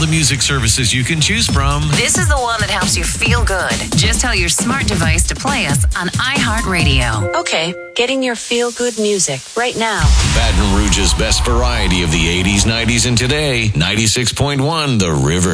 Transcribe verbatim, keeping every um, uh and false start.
the music services you can choose from. This is the one that helps you feel good. Just tell your smart device to play us on iHeartRadio. Okay, getting your feel-good music right now. Baton Rouge's best variety of the eighties, nineties, and today. ninety-six point one The River.